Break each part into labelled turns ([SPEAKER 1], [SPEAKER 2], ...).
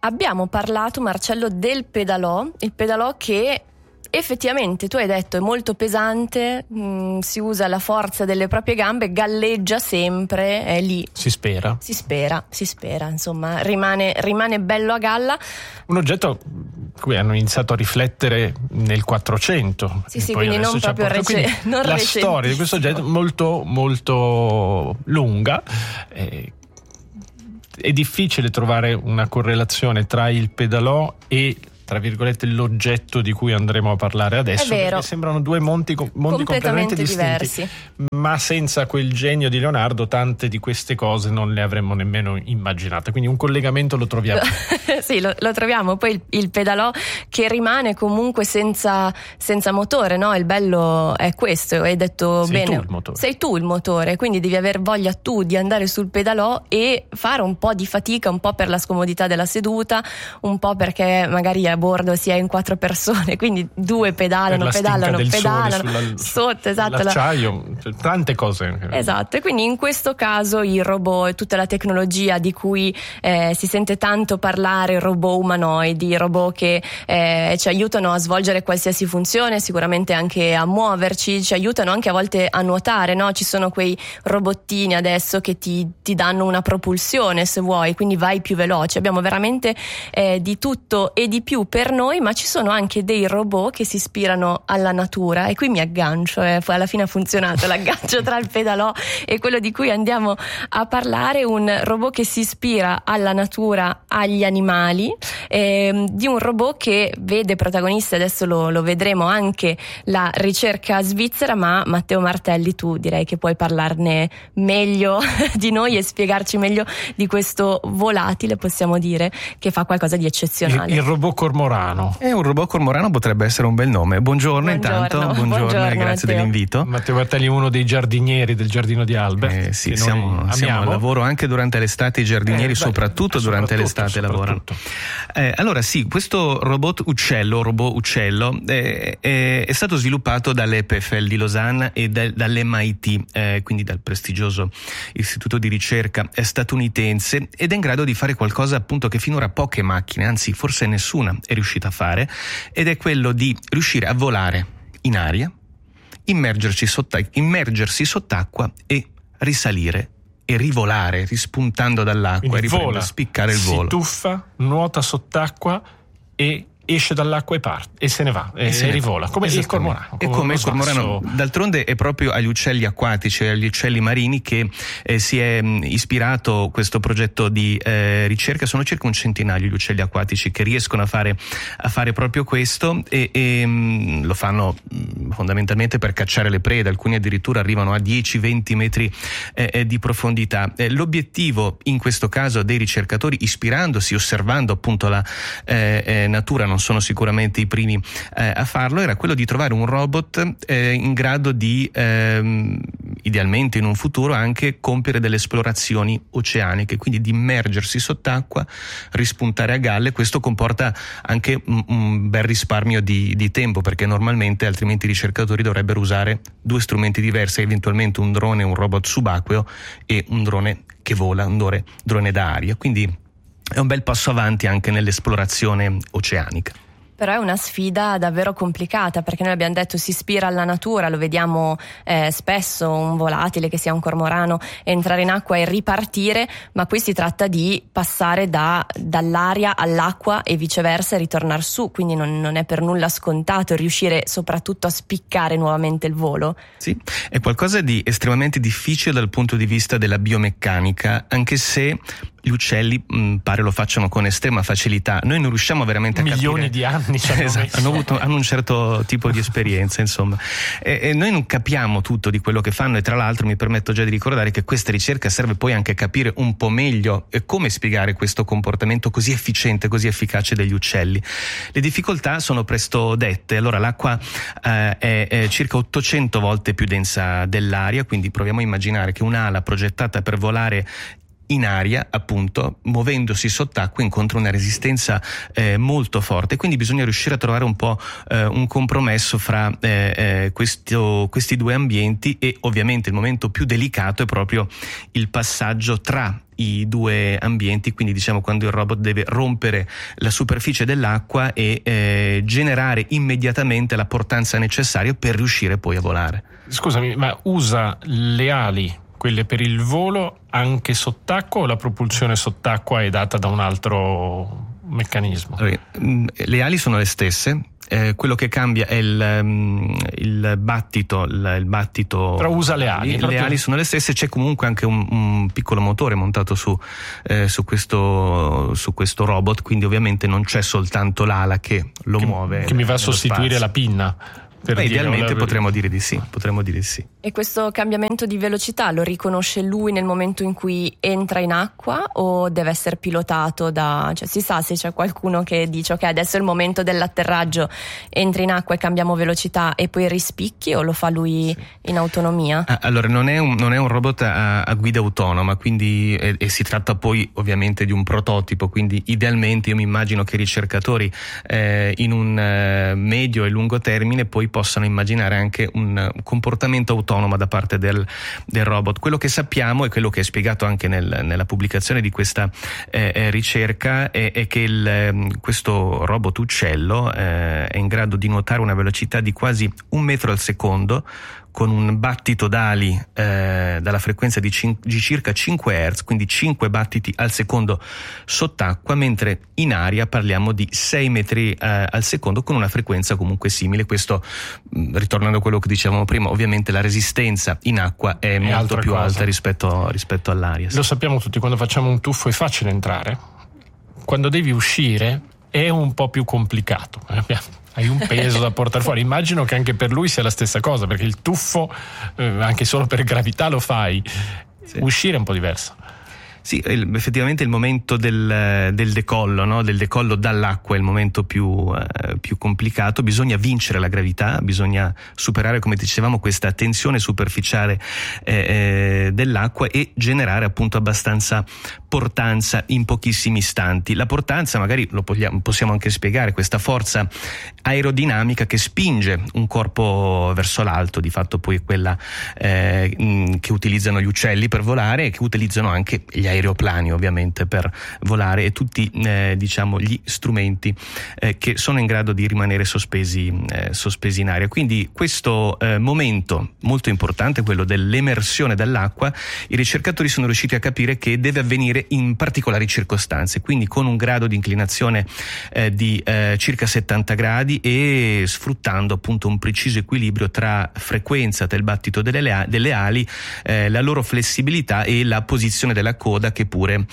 [SPEAKER 1] abbiamo parlato, Marcello, del pedalò, il pedalò che effettivamente tu hai detto è molto pesante, si usa la forza delle proprie gambe, galleggia sempre, è lì.
[SPEAKER 2] Si spera,
[SPEAKER 1] insomma, rimane bello a galla.
[SPEAKER 2] Un oggetto cui hanno iniziato a riflettere nel 400.
[SPEAKER 1] Sì, quindi non proprio recente.
[SPEAKER 2] La storia di questo oggetto è molto, molto lunga. È difficile trovare una correlazione tra il pedalò e, tra virgolette, l'oggetto di cui andremo a parlare adesso, perché sembrano due mondi completamente
[SPEAKER 1] diversi,
[SPEAKER 2] ma senza quel genio di Leonardo tante di queste cose non le avremmo nemmeno immaginate, quindi un collegamento lo troviamo.
[SPEAKER 1] Sì, lo troviamo. Poi il pedalò che rimane comunque senza motore, no? Il bello è questo, hai detto bene, sei tu il motore, quindi devi aver voglia tu di andare sul pedalò e fare un po' di fatica, un po' per la scomodità della seduta, un po' perché magari a bordo si è in 4 persone, quindi 2 pedalano sotto, esatto,
[SPEAKER 2] l'acciaio, tante cose.
[SPEAKER 1] Esatto, e quindi in questo caso il robot e tutta la tecnologia di cui si sente tanto parlare, robot umanoidi, robot che ci aiutano a svolgere qualsiasi funzione, sicuramente anche a muoverci, ci aiutano anche a volte a nuotare, no? Ci sono quei robottini adesso che ti danno una propulsione se vuoi, quindi vai più veloce. Abbiamo veramente di tutto e di più per noi, ma ci sono anche dei robot che si ispirano alla natura, e qui mi aggancio, alla fine ha funzionato l'aggancio tra il pedalò e quello di cui andiamo a parlare, un robot che si ispira alla natura, agli animali, di un robot che vede protagonisti, adesso lo vedremo, anche la ricerca svizzera, ma Matteo Martelli, tu direi che puoi parlarne meglio di noi e spiegarci meglio di questo volatile, possiamo dire, che fa qualcosa di eccezionale.
[SPEAKER 2] Il robot cormorano.
[SPEAKER 3] Un robot cormorano potrebbe essere un bel nome. Buongiorno intanto, buongiorno e grazie
[SPEAKER 1] Matteo.
[SPEAKER 3] Dell'invito.
[SPEAKER 2] Matteo Martelli, uno dei giardinieri del giardino di Albert.
[SPEAKER 3] Sì, siamo al lavoro anche durante l'estate, i giardinieri soprattutto durante l'estate lavorano. Allora sì, questo robot uccello è stato sviluppato dall'EPFL di Losanna e dall'MIT, quindi dal prestigioso istituto di ricerca statunitense, ed è in grado di fare qualcosa appunto che finora poche macchine, anzi forse nessuna, è riuscita a fare, ed è quello di riuscire a volare in aria, immergersi sott'acqua e risalire e rivolare, rispuntando dall'acqua, e riprendere a spiccare il volo.
[SPEAKER 2] Si tuffa, nuota sott'acqua e esce dall'acqua e parte e se ne va e rivola come il cormorano.
[SPEAKER 3] E come il cormorano, d'altronde è proprio agli uccelli acquatici, agli uccelli marini che si è ispirato questo progetto di ricerca. Sono circa un centinaio gli uccelli acquatici che riescono a fare proprio questo e lo fanno fondamentalmente per cacciare le prede. Alcuni addirittura arrivano a 10-20 metri di profondità. L'obiettivo in questo caso dei ricercatori, ispirandosi, osservando appunto la natura, non sono sicuramente i primi a farlo, era quello di trovare un robot in grado di idealmente in un futuro anche compiere delle esplorazioni oceaniche, quindi di immergersi sott'acqua, rispuntare a galle. Questo comporta anche un bel risparmio di tempo, perché normalmente altrimenti i ricercatori dovrebbero usare 2 strumenti diversi, eventualmente un drone, un robot subacqueo e un drone che vola, un drone da aria. Quindi è un bel passo avanti anche nell'esplorazione oceanica.
[SPEAKER 1] Però è una sfida davvero complicata, perché noi abbiamo detto si ispira alla natura, lo vediamo spesso, un volatile che sia un cormorano entrare in acqua e ripartire, ma qui si tratta di passare dall'aria all'acqua e viceversa e ritornare su, quindi non è per nulla scontato riuscire soprattutto a spiccare nuovamente il volo.
[SPEAKER 3] Sì, è qualcosa di estremamente difficile dal punto di vista della biomeccanica, anche se gli uccelli pare lo facciano con estrema facilità. Noi non riusciamo veramente a capire.
[SPEAKER 2] Milioni di anni
[SPEAKER 3] esatto, hanno un certo tipo di esperienza, insomma. E noi non capiamo tutto di quello che fanno, e tra l'altro mi permetto già di ricordare che questa ricerca serve poi anche a capire un po' meglio come spiegare questo comportamento così efficiente, così efficace degli uccelli. Le difficoltà sono presto dette. Allora, l'acqua è circa 800 volte più densa dell'aria, quindi proviamo a immaginare che un'ala progettata per volare in aria, appunto, muovendosi sott'acqua incontra una resistenza molto forte, quindi bisogna riuscire a trovare un po' un compromesso fra questi due ambienti, e ovviamente il momento più delicato è proprio il passaggio tra i due ambienti, quindi diciamo quando il robot deve rompere la superficie dell'acqua e generare immediatamente la portanza necessaria per riuscire poi a volare.
[SPEAKER 2] Scusami, ma usa le ali, quelle per il volo, anche sott'acqua, o la propulsione sott'acqua è data da un altro meccanismo?
[SPEAKER 3] Le ali sono le stesse. Quello che cambia è il battito.
[SPEAKER 2] Però usa le ali.
[SPEAKER 3] Le ali sono le stesse, c'è comunque anche un piccolo motore montato su questo robot, quindi ovviamente non c'è soltanto l'ala che lo muove.
[SPEAKER 2] Che mi va a sostituire la pinna.
[SPEAKER 3] Idealmente potremmo dire di sì.
[SPEAKER 1] E questo cambiamento di velocità lo riconosce lui nel momento in cui entra in acqua, o deve essere pilotato cioè si sa se c'è qualcuno che dice ok, adesso è il momento dell'atterraggio, entri in acqua e cambiamo velocità e poi rispicchi, o lo fa lui in autonomia?
[SPEAKER 3] Allora non è un robot a guida autonoma, quindi e si tratta poi ovviamente di un prototipo, quindi idealmente io mi immagino che i ricercatori in un medio e lungo termine poi possano immaginare anche un comportamento autonomo da parte del robot. Quello che sappiamo, e quello che è spiegato anche nella pubblicazione di questa ricerca, è che questo robot uccello è in grado di nuotare a una velocità di quasi 1 metro al secondo, con un battito d'ali dalla frequenza di circa 5 Hz, quindi 5 battiti al secondo sott'acqua, mentre in aria parliamo di 6 metri al secondo, con una frequenza comunque simile. Questo, ritornando a quello che dicevamo prima, ovviamente la resistenza in acqua è molto più alta rispetto all'aria.
[SPEAKER 2] Lo sappiamo tutti, quando facciamo un tuffo è facile entrare, quando devi uscire è un po' più complicato. Hai un peso da portare fuori. Immagino che anche per lui sia la stessa cosa, perché il tuffo anche solo per gravità lo fai. Sì. Uscire è un po' diverso.
[SPEAKER 3] Sì, effettivamente il momento del decollo, no? Del decollo dall'acqua è il momento più complicato. Bisogna vincere la gravità, bisogna superare, come dicevamo, questa tensione superficiale dell'acqua e generare appunto abbastanza portanza in pochissimi istanti. La portanza magari possiamo anche spiegare, questa forza aerodinamica che spinge un corpo verso l'alto, di fatto poi è quella che utilizzano gli uccelli per volare, e che utilizzano anche gli aeroplani ovviamente per volare, e tutti gli strumenti che sono in grado di rimanere sospesi in aria. Quindi questo momento molto importante, quello dell'emersione dall'acqua, i ricercatori sono riusciti a capire che deve avvenire in particolari circostanze, quindi con un grado di inclinazione di circa 70 gradi e sfruttando appunto un preciso equilibrio tra frequenza del battito delle ali, la loro flessibilità e la posizione della coda, che pure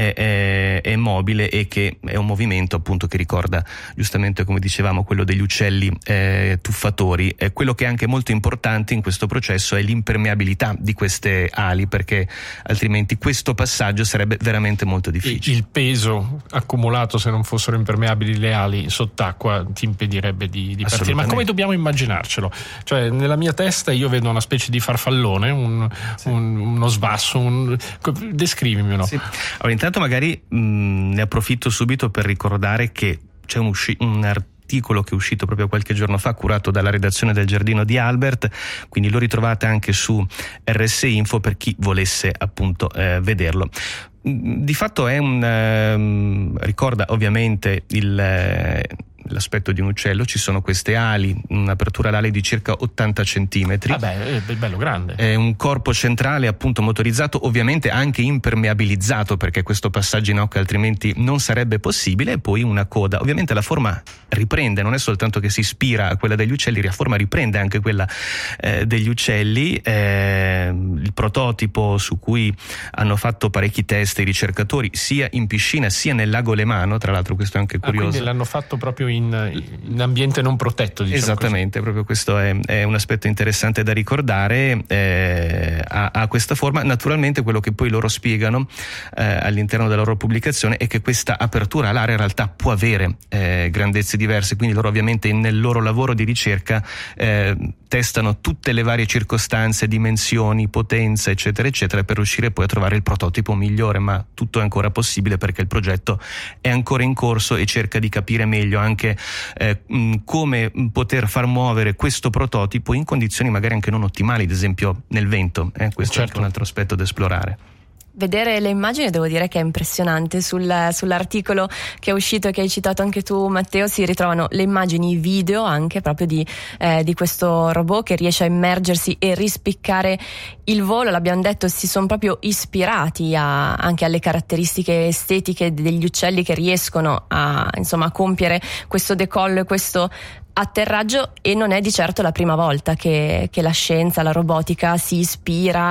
[SPEAKER 3] è mobile e che è un movimento appunto che ricorda giustamente, come dicevamo, quello degli uccelli tuffatori. Quello che è anche molto importante in questo processo è l'impermeabilità di queste ali, perché altrimenti questo passaggio sarebbe veramente molto difficile.
[SPEAKER 2] Il peso accumulato, se non fossero impermeabili le ali sott'acqua, ti impedirebbe di partire. Ma come dobbiamo immaginarcelo? Cioè, nella mia testa io vedo una specie di farfallone, uno svasso, descrivimelo. Sì.
[SPEAKER 3] Allora, intanto magari ne approfitto subito per ricordare che c'è un articolo che è uscito proprio qualche giorno fa, curato dalla redazione del Giardino di Albert, quindi lo ritrovate anche su RSI Info per chi volesse appunto vederlo. Di fatto è ricorda ovviamente l'aspetto di un uccello. Ci sono queste ali, un'apertura all'ali di circa 80 centimetri.
[SPEAKER 2] È bello grande.
[SPEAKER 3] È un corpo centrale appunto motorizzato, ovviamente anche impermeabilizzato, perché questo passaggio in acqua altrimenti non sarebbe possibile, e poi una coda. Ovviamente la forma riprende, non è soltanto che si ispira a quella degli uccelli, la forma riprende anche quella degli uccelli. Il prototipo su cui hanno fatto parecchi test i ricercatori, sia in piscina sia nel lago Lemano, tra l'altro questo è anche curioso.
[SPEAKER 2] Quindi l'hanno fatto proprio in ambiente non protetto, diciamo.
[SPEAKER 3] Esattamente,
[SPEAKER 2] così.
[SPEAKER 3] proprio questo è un aspetto interessante da ricordare. Ha questa forma. Naturalmente quello che poi loro spiegano all'interno della loro pubblicazione è che questa apertura all'area in realtà può avere grandezze diverse, quindi loro ovviamente nel loro lavoro di ricerca testano tutte le varie circostanze, dimensioni, potenza, eccetera eccetera, per riuscire poi a trovare il prototipo migliore, ma tutto è ancora possibile perché il progetto è ancora in corso e cerca di capire meglio anche come poter far muovere questo prototipo in condizioni magari anche non ottimali, ad esempio nel vento. Questo è anche un altro aspetto da esplorare.
[SPEAKER 1] Vedere le immagini devo dire che è impressionante. Sull'articolo che è uscito e che hai citato anche tu, Matteo, si ritrovano le immagini video anche proprio di questo robot che riesce a immergersi e rispiccare il volo. L'abbiamo detto, si sono proprio ispirati anche alle caratteristiche estetiche degli uccelli che riescono a compiere questo decollo e questo atterraggio, e non è di certo la prima volta che la scienza, la robotica si ispira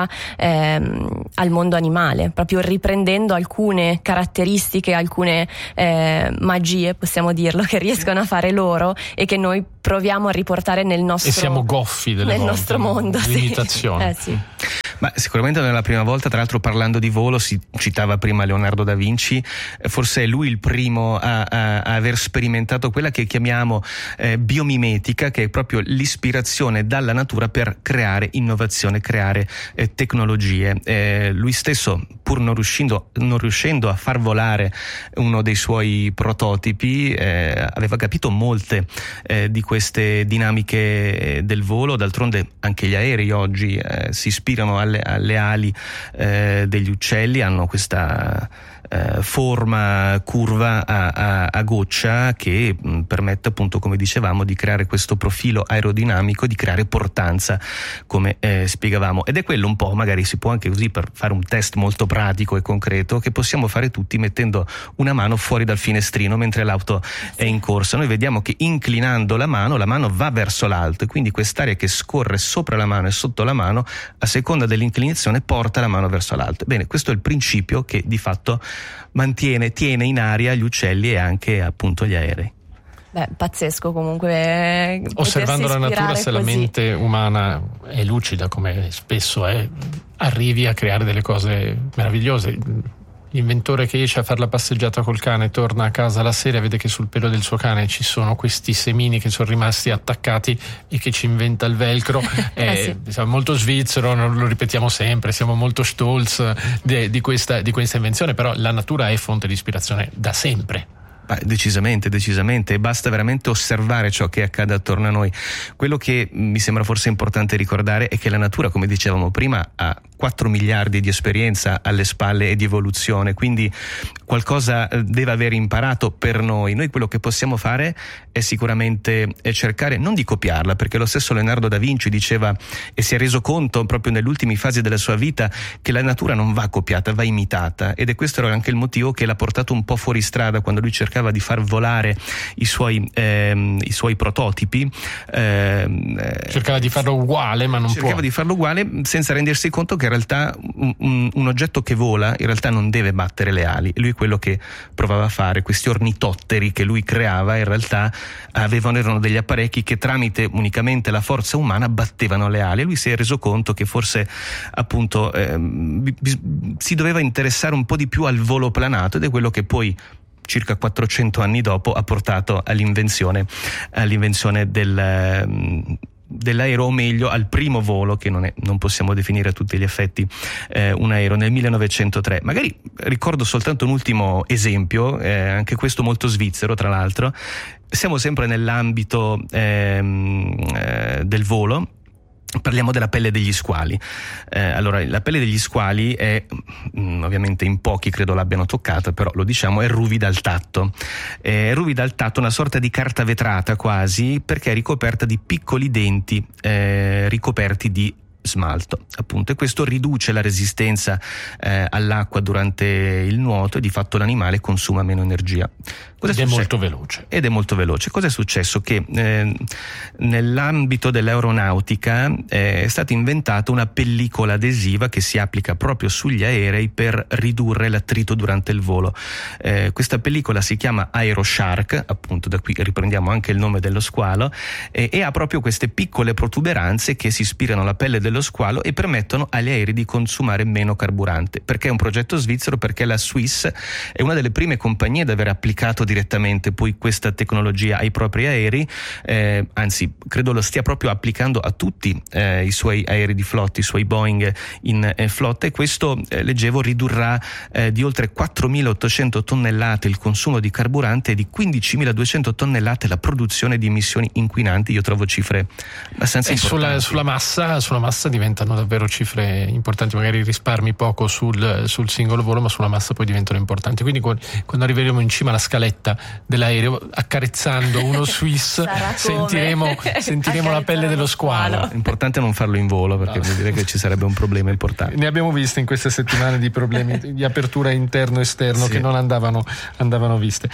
[SPEAKER 1] al mondo animale, proprio riprendendo alcune caratteristiche, alcune magie, possiamo dirlo, che riescono a fare loro e che noi proviamo a riportare nel nostro,
[SPEAKER 2] e siamo goffi nel
[SPEAKER 1] nostro mondo,
[SPEAKER 2] l'imitazione.
[SPEAKER 1] Sì.
[SPEAKER 3] Ma sicuramente non è la prima volta. Tra l'altro, parlando di volo, si citava prima Leonardo da Vinci, forse è lui il primo a aver sperimentato quella che chiamiamo biomimetica, che è proprio l'ispirazione dalla natura per creare innovazione, creare tecnologie. Lui stesso, pur non riuscendo a far volare uno dei suoi prototipi, aveva capito molte di queste dinamiche del volo. D'altronde anche gli aerei oggi si ispirano alle ali degli uccelli, hanno questa forma curva a goccia che permette, appunto, come dicevamo, di creare questo profilo aerodinamico, di creare portanza, come spiegavamo. Ed è quello un po', magari si può anche così, per fare un test molto pratico e concreto, che possiamo fare tutti mettendo una mano fuori dal finestrino mentre l'auto è in corsa. Noi vediamo che inclinando la mano va verso l'alto, e quindi quest'aria che scorre sopra la mano e sotto la mano, a seconda dell'inclinazione, porta la mano verso l'alto. Bene, questo è il principio che di fatto tiene in aria gli uccelli e anche, appunto, gli aerei.
[SPEAKER 1] Pazzesco comunque.
[SPEAKER 2] Osservando la natura, se la
[SPEAKER 1] così.
[SPEAKER 2] mente umana è lucida, come spesso è, arrivi a creare delle cose meravigliose. L'inventore che esce a fare la passeggiata col cane, torna a casa la sera e vede che sul pelo del suo cane ci sono questi semini che sono rimasti attaccati e che ci inventa il velcro.
[SPEAKER 1] Sì.
[SPEAKER 2] Siamo molto svizzero, lo ripetiamo sempre, siamo molto stolz di questa invenzione, però la natura è fonte di ispirazione da sempre.
[SPEAKER 3] Decisamente, e basta veramente osservare ciò che accade attorno a noi. Quello che mi sembra forse importante ricordare è che la natura, come dicevamo prima, ha 4 miliardi di esperienza alle spalle e di evoluzione, quindi qualcosa deve aver imparato per noi. Noi quello che possiamo fare è sicuramente cercare non di copiarla, perché lo stesso Leonardo da Vinci diceva e si è reso conto proprio nelle ultime fasi della sua vita che la natura non va copiata, va imitata, ed è questo era anche il motivo che l'ha portato un po' fuori strada quando lui cercava di far volare i suoi prototipi.
[SPEAKER 2] Cercava di farlo uguale, ma non può.
[SPEAKER 3] Cercava di farlo uguale senza rendersi conto che in realtà un oggetto che vola in realtà non deve battere le ali. E lui quello che provava a fare, questi ornitotteri che lui creava, in realtà erano degli apparecchi che tramite unicamente la forza umana battevano le ali. E lui si è reso conto che forse, appunto, si doveva interessare un po' di più al volo planato, ed è quello che poi circa 400 anni dopo ha portato all'invenzione dell'aereo, o meglio al primo volo, che non possiamo definire a tutti gli effetti un aereo, nel 1903. Magari ricordo soltanto un ultimo esempio, anche questo molto svizzero tra l'altro. Siamo sempre nell'ambito del volo. Parliamo della pelle degli squali. Allora, la pelle degli squali è, ovviamente in pochi credo l'abbiano toccata, però lo diciamo, è ruvida al tatto. È ruvida al tatto, una sorta di carta vetrata quasi, perché è ricoperta di piccoli denti ricoperti di smalto, appunto, e questo riduce la resistenza all'acqua durante il nuoto e di fatto l'animale consuma meno energia.
[SPEAKER 2] Ed è molto veloce.
[SPEAKER 3] Ed è molto veloce. Cosa è successo? Che nell'ambito dell'aeronautica è stata inventata una pellicola adesiva che si applica proprio sugli aerei per ridurre l'attrito durante il volo. Questa pellicola si chiama Aeroshark, appunto da qui riprendiamo anche il nome dello squalo, e ha proprio queste piccole protuberanze che si ispirano alla pelle dello squalo e permettono agli aerei di consumare meno carburante. Perché è un progetto svizzero? Perché la Swiss è una delle prime compagnie ad aver applicato direttamente poi questa tecnologia ai propri aerei, anzi credo lo stia proprio applicando a tutti i suoi aerei di flotta, i suoi Boeing in flotta, e questo leggevo ridurrà di oltre 4.800 tonnellate il consumo di carburante e di 15.200 tonnellate la produzione di emissioni inquinanti. Io trovo cifre abbastanza importanti.
[SPEAKER 2] Sulla massa diventano davvero cifre importanti, magari risparmi poco sul singolo volo, ma sulla massa poi diventano importanti. Quindi quando arriveremo in cima alla scaletta dell'aereo, accarezzando uno Swiss, sentiremo la pelle dello squalo.
[SPEAKER 3] È importante non farlo in volo, perché vuol dire che ci sarebbe un problema importante.
[SPEAKER 2] Ne abbiamo visto in queste settimane di problemi di apertura interno-esterno, sì, che non andavano viste.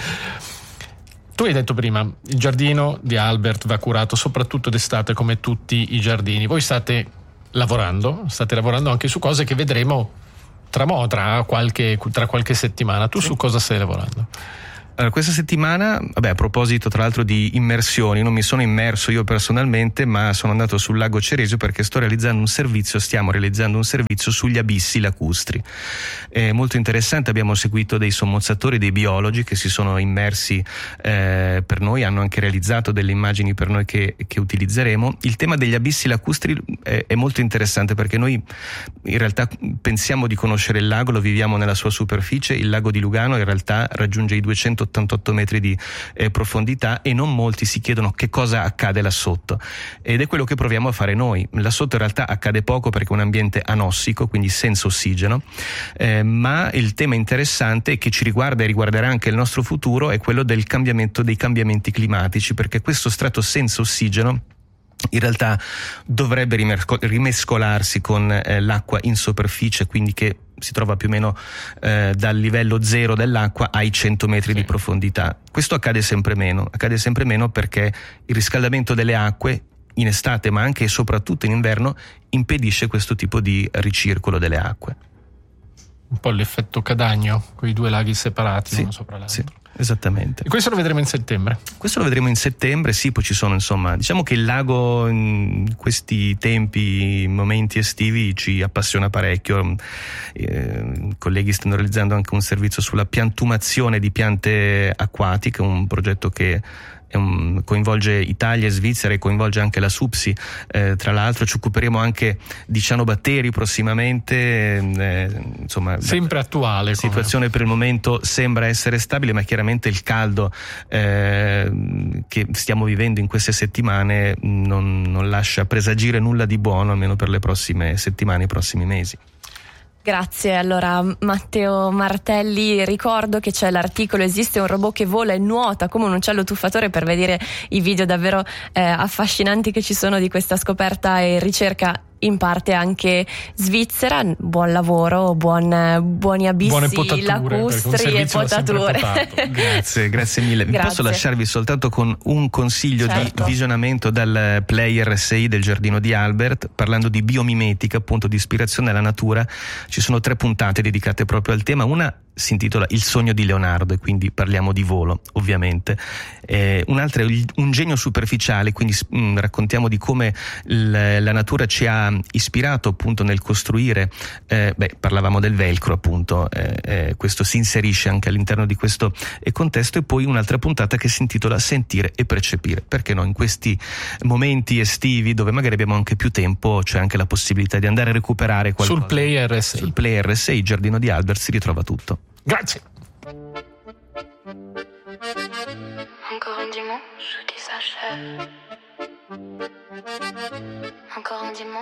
[SPEAKER 2] Tu hai detto prima, il giardino di Albert va curato soprattutto d'estate, come tutti i giardini. Voi state lavorando anche su cose che vedremo tra qualche settimana. Tu, sì, su cosa stai lavorando?
[SPEAKER 3] Allora, questa settimana, a proposito tra l'altro di immersioni, non mi sono immerso io personalmente, ma sono andato sul lago Ceresio perché stiamo realizzando un servizio sugli abissi lacustri. È molto interessante, abbiamo seguito dei sommozzatori, dei biologi che si sono immersi per noi, hanno anche realizzato delle immagini per noi che utilizzeremo. Il tema degli abissi lacustri è molto interessante perché noi in realtà pensiamo di conoscere il lago, lo viviamo nella sua superficie. Il lago di Lugano in realtà raggiunge i 288 metri di profondità e non molti si chiedono che cosa accade là sotto, ed è quello che proviamo a fare noi. Là sotto in realtà accade poco perché è un ambiente anossico, quindi senza ossigeno, ma il tema interessante che ci riguarda e riguarderà anche il nostro futuro è quello dei cambiamenti climatici, perché questo strato senza ossigeno in realtà dovrebbe rimescolarsi con l'acqua in superficie, quindi che si trova più o meno dal livello zero dell'acqua ai 100 metri di profondità. Questo accade sempre meno perché il riscaldamento delle acque in estate, ma anche e soprattutto in inverno, impedisce questo tipo di ricircolo delle acque.
[SPEAKER 2] Un po' l'effetto Cadagno, quei due laghi separati,
[SPEAKER 3] sì,
[SPEAKER 2] uno sopra l'altro.
[SPEAKER 3] Sì. Esattamente.
[SPEAKER 2] E questo lo vedremo in settembre?
[SPEAKER 3] Questo lo vedremo in settembre, sì, poi ci sono, insomma, diciamo che il lago in questi tempi, momenti estivi, ci appassiona parecchio. I colleghi stanno realizzando anche un servizio sulla piantumazione di piante acquatiche, un progetto che coinvolge Italia e Svizzera e coinvolge anche la SUPSI. Tra l'altro ci occuperemo anche di cianobatteri prossimamente, insomma
[SPEAKER 2] sempre attuale.
[SPEAKER 3] La situazione per il momento sembra essere stabile, ma chiaramente il caldo che stiamo vivendo in queste settimane non lascia presagire nulla di buono, almeno per le prossime settimane, i prossimi mesi.
[SPEAKER 1] Grazie. Allora, Matteo Martelli, ricordo che c'è l'articolo "Esiste un robot che vola e nuota come un uccello tuffatore", per vedere i video davvero affascinanti che ci sono di questa scoperta e ricerca in parte anche svizzera. Buon lavoro, buoni abissi lacustri e potature.
[SPEAKER 3] Grazie mille. Vi posso lasciarvi soltanto con un consiglio, certo, di visionamento dal Player 6 del Giardino di Albert, parlando di biomimetica, appunto di ispirazione alla natura. Ci sono 3 puntate dedicate proprio al tema. Una si intitola Il sogno di Leonardo, e quindi parliamo di volo, ovviamente. Un'altra è Un genio superficiale, quindi raccontiamo di come la natura ci ha ispirato appunto nel costruire, parlavamo del velcro appunto, questo si inserisce anche all'interno di questo contesto. E poi un'altra puntata che si intitola Sentire e percepire, perché no, in questi momenti estivi dove magari abbiamo anche più tempo c'è anche la possibilità di andare a recuperare qualcosa.
[SPEAKER 2] Sul Player 6.
[SPEAKER 3] Sul Player 6, Giardino di Albert, si ritrova tutto.
[SPEAKER 2] Grazie.
[SPEAKER 4] Encore un dimanche qui s'achève. Encore un dimanche.